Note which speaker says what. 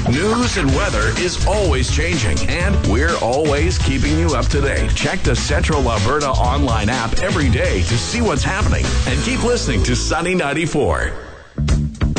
Speaker 1: News and weather is always changing, and we're always keeping you up to date. Check the Central Alberta online app every day to see what's happening, and keep listening to Sunny 94.